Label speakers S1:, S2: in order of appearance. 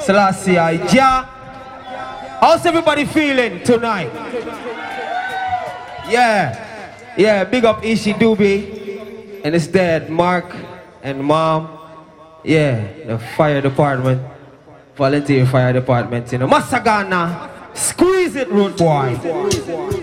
S1: Selassie, ja. How's everybody feeling tonight? Yeah, big up Ishi Doobie and his dad, Mark and Mom. Yeah, the fire department, volunteer fire department, you know. Masagana, squeeze it, root boy.